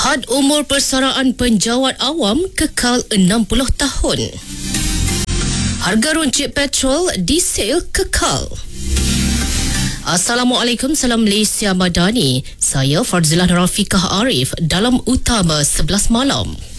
Had umur persaraan penjawat awam kekal 60 tahun. Harga runcit petrol, diesel kekal. Assalamualaikum, salam Malaysia Madani. Saya Farzilah Rafiqah Arif dalam Utama 11 Malam.